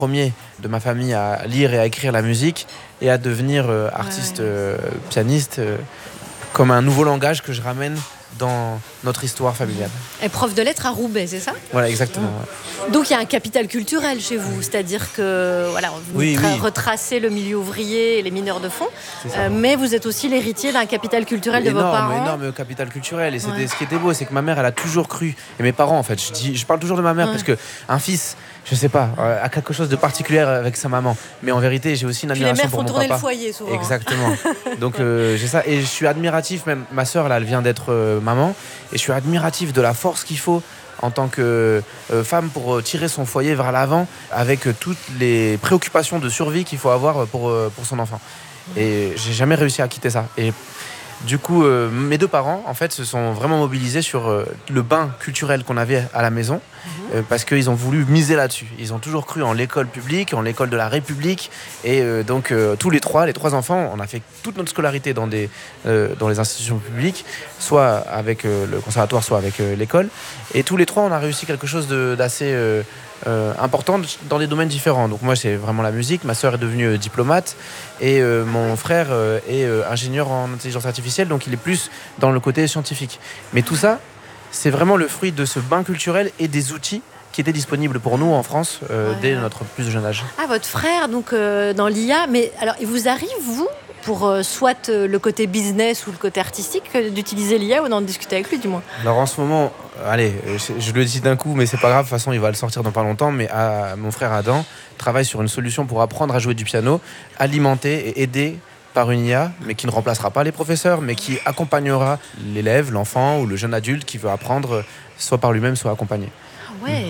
premier de ma famille à lire et à écrire la musique et à devenir artiste, pianiste, comme un nouveau langage que je ramène dans notre histoire familiale. Et prof de lettres à Roubaix, c'est ça ? Voilà, exactement. Donc il y a un capital culturel chez vous, c'est-à-dire que vous retracez le milieu ouvrier et les mineurs de fond, mais vous êtes aussi l'héritier d'un capital culturel de vos parents. Énorme capital culturel. Et c'était ce qui était beau, c'est que ma mère, elle a toujours cru, et mes parents en fait, je parle toujours de ma mère parce qu'un fils, je sais pas, a quelque chose de particulier avec sa maman. Mais en vérité, j'ai aussi une admiration pour mon papa. Les mères font tourner le foyer souvent. Exactement. Donc j'ai ça. Et je suis admiratif, même ma sœur, là, elle vient d'être maman. Et je suis admiratif de la force qu'il faut en tant que femme pour tirer son foyer vers l'avant avec toutes les préoccupations de survie qu'il faut avoir pour son enfant. Et j'ai jamais réussi à quitter ça. Et du coup, mes deux parents, en fait, se sont vraiment mobilisés sur le bain culturel qu'on avait à la maison, parce qu'ils ont voulu miser là-dessus. Ils ont toujours cru en l'école publique, en l'école de la République, et donc tous les trois enfants, on a fait toute notre scolarité dans les institutions publiques, soit avec le conservatoire, soit avec l'école, et tous les trois, on a réussi quelque chose d'assez important dans des domaines différents. Donc moi, c'est vraiment la musique. Ma sœur est devenue diplomate et mon frère est ingénieur en intelligence artificielle, donc il est plus dans le côté scientifique. Mais tout ça, c'est vraiment le fruit de ce bain culturel et des outils qui étaient disponibles pour nous en France dès notre plus jeune âge. Ah, votre frère, donc dans l'IA, mais alors il vous arrive, vous, pour soit le côté business ou le côté artistique, d'utiliser l'IA ou d'en discuter avec lui, du moins? Alors en ce moment, allez, je le dis d'un coup, mais c'est pas grave, de toute façon il va le sortir dans pas longtemps, mais mon frère Adam travaille sur une solution pour apprendre à jouer du piano, alimenté et aidé par une IA, mais qui ne remplacera pas les professeurs, mais qui accompagnera l'élève, l'enfant ou le jeune adulte qui veut apprendre, soit par lui-même, soit accompagné. Ah ouais.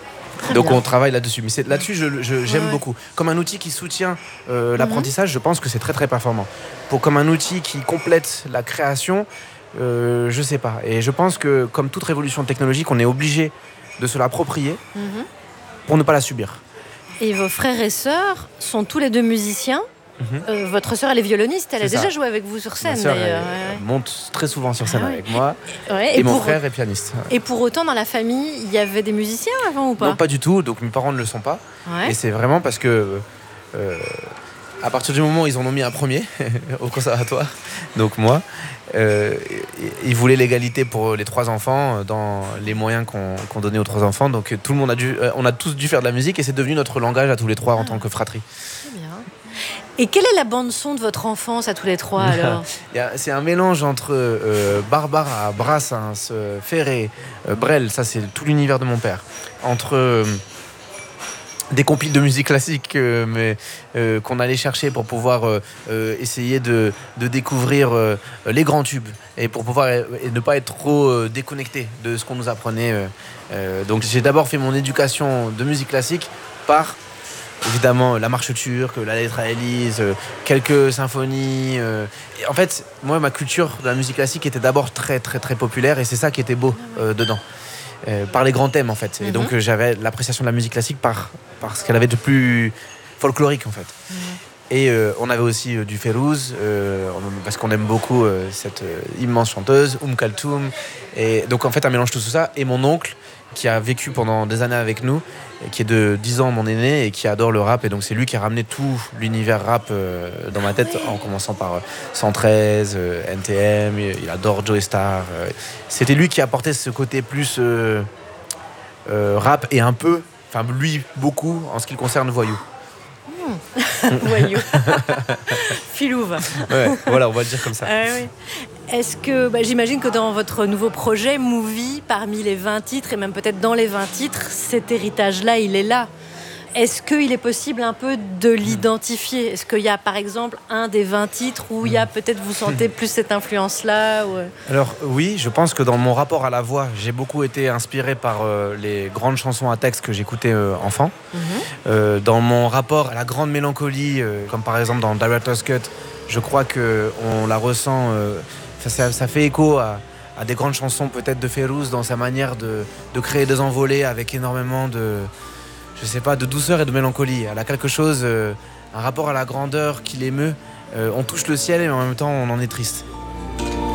Donc on travaille là-dessus, mais là-dessus j'aime beaucoup. Comme un outil qui soutient l'apprentissage, je pense que c'est très très performant. Comme un outil qui complète la création, je sais pas. Et je pense que comme toute révolution technologique, on est obligé de se l'approprier pour ne pas la subir. Et vos frères et sœurs sont tous les deux musiciens. Votre sœur, elle est violoniste, elle a déjà joué avec vous sur scène. Ma sœur, elle monte très souvent sur scène avec moi. Et mon frère est pianiste. Et pour autant, dans la famille, il y avait des musiciens avant ou pas ? Non, pas du tout. Donc mes parents ne le sont pas. Et c'est vraiment parce que à partir du moment où ils en ont mis un premier au conservatoire, donc moi, ils voulaient l'égalité pour les trois enfants dans les moyens qu'on donnait aux trois enfants. Donc tout le monde on a tous dû faire de la musique et c'est devenu notre langage à tous les trois en tant que fratrie. Très bien. Et quelle est la bande-son de votre enfance à tous les trois alors ? C'est un mélange entre Barbara, Brassens, Ferré, Brel, ça c'est tout l'univers de mon père. Entre des compiles de musique classique mais qu'on allait chercher pour pouvoir essayer de découvrir les grands tubes et pour pouvoir et ne pas être trop déconnecté de ce qu'on nous apprenait. Donc j'ai d'abord fait mon éducation de musique classique par évidemment la marche turque, la lettre à Élise, quelques symphonies. Et en fait, moi, ma culture de la musique classique était d'abord très très très populaire et c'est ça qui était beau dedans. Par les grands thèmes en fait. Et donc j'avais l'appréciation de la musique classique par ce qu'elle avait de plus folklorique en fait. Et on avait aussi du Férouz, parce qu'on aime beaucoup cette immense chanteuse, Kalthoum. Et donc en fait un mélange de tout ça. Et mon oncle qui a vécu pendant des années avec nous, qui est de 10 ans mon aîné et qui adore le rap. Et donc c'est lui qui a ramené tout l'univers rap dans ma tête, en commençant par 113, NTM, il adore Joey Starr. C'était lui qui apportait ce côté plus rap et un peu, enfin lui beaucoup en ce qui le concerne voyou. Voyou. Filouve. Ouais, voilà, on va le dire comme ça. Oui. Est-ce que, j'imagine que dans votre nouveau projet, Movie, parmi les 20 titres, et même peut-être dans les 20 titres, cet héritage-là, il est là. Est-ce qu'il est possible un peu de l'identifier ? Est-ce qu'il y a par exemple un des 20 titres où il y a peut-être vous sentez plus cette influence-là ou... Alors oui, je pense que dans mon rapport à la voix, j'ai beaucoup été inspiré par les grandes chansons à texte que j'écoutais enfant. Dans mon rapport à la grande mélancolie, comme par exemple dans Director's Cut, je crois qu'on la ressent, ça fait écho à des grandes chansons peut-être de Férouz dans sa manière de créer des envolées avec énormément de douceur et de mélancolie. Elle a quelque chose, un rapport à la grandeur qui l'émeut. On touche le ciel et en même temps on en est triste.